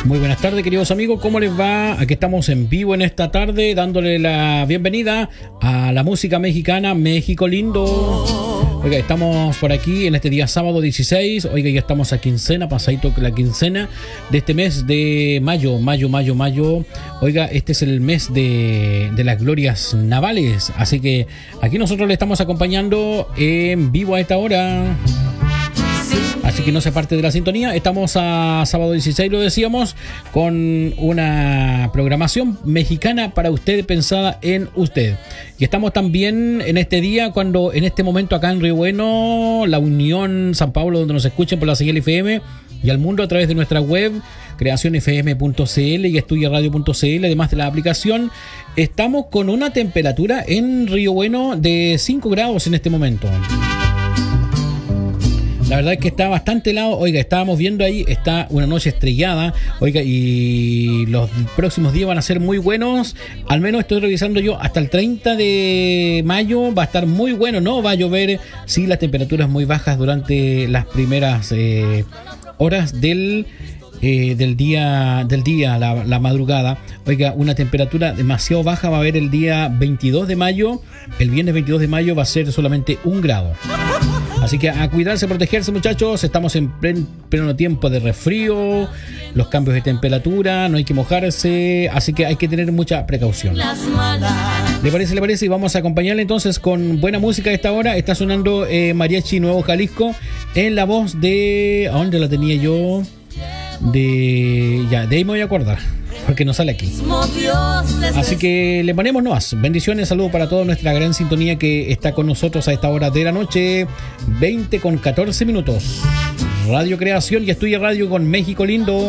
Muy buenas tardes, queridos amigos, ¿cómo les va? Aquí estamos en vivo en esta tarde, dándole la bienvenida a la música mexicana México Lindo. Oiga, estamos por aquí en este día sábado 16, oiga, ya estamos a quincena, pasadito la quincena de este mes de mayo. Oiga, este es el mes de las glorias navales, así que aquí nosotros le estamos acompañando en vivo a esta hora. Así que no se parte de la sintonía. Estamos a sábado 16, lo decíamos, con una programación mexicana para usted, pensada en usted. Y estamos también en este día, cuando en este momento acá en Río Bueno, La Unión, San Pablo, donde nos escuchen por la señal FM, y al mundo a través de nuestra web, creacionfm.cl y estudiaradio.cl, además de la aplicación. Estamos con una temperatura en Río Bueno de 5 grados en este momento. La verdad es que está bastante helado. Oiga, estábamos viendo ahí, está una noche estrellada. Oiga, y los próximos días van a ser muy buenos. Al menos estoy revisando yo, hasta el 30 de mayo va a estar muy bueno. No va a llover, sí, las temperaturas muy bajas durante las primeras horas del día, la madrugada. Oiga, una temperatura demasiado baja va a haber el día 22 de mayo. El viernes 22 de mayo va a ser solamente 1 grado. Así que a cuidarse, a protegerse, muchachos. Estamos en pleno tiempo de resfrío, los cambios de temperatura, no hay que mojarse, así que hay que tener mucha precaución. ¿Le parece? Y vamos a acompañarle entonces con buena música a esta hora. Está sonando Mariachi Nuevo Jalisco en la voz de... ¿A dónde la tenía yo? De ahí me voy a acordar, porque no sale aquí. Así que le ponemos nomás. Bendiciones, saludos para toda nuestra gran sintonía que está con nosotros a esta hora de la noche, 20:14. Radio Creación y Estudia Radio con México Lindo.